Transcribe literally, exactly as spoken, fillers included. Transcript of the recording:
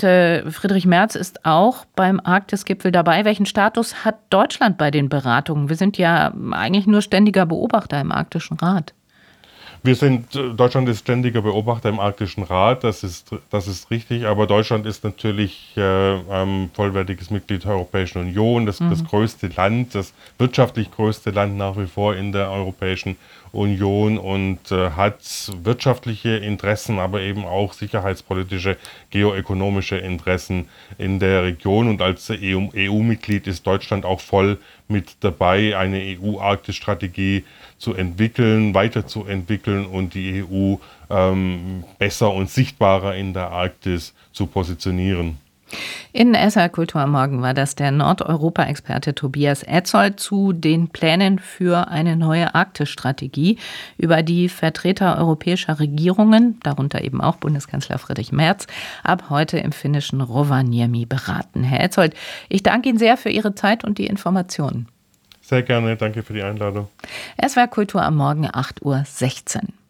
Und äh, Friedrich Merz ist auch beim Arktis-Gipfel dabei. Welchen Status hat Deutschland bei den Beratungen? Wir sind ja eigentlich nur ständiger Beobachter im Arktischen Rat. Wir sind, Deutschland ist ständiger Beobachter im Arktischen Rat, das ist, das ist richtig, aber Deutschland ist natürlich äh, ein vollwertiges Mitglied der Europäischen Union, das, mhm. das größte Land, das wirtschaftlich größte Land nach wie vor in der Europäischen Union und äh, hat wirtschaftliche Interessen, aber eben auch sicherheitspolitische, geoökonomische Interessen in der Region. Und als E U-Mitglied ist Deutschland auch voll mit dabei, eine E U-Arktis-Strategie zu entwickeln, weiterzuentwickeln und die E U ähm, besser und sichtbarer in der Arktis zu positionieren. In S R Kultur am Morgen war das der Nordeuropa-Experte Tobias Etzold zu den Plänen für eine neue Arktis-Strategie, über die Vertreter europäischer Regierungen, darunter eben auch Bundeskanzler Friedrich Merz, ab heute im finnischen Rovaniemi beraten. Herr Etzold, ich danke Ihnen sehr für Ihre Zeit und die Informationen. Sehr gerne, danke für die Einladung. S W R Kultur am Morgen, acht Uhr sechzehn.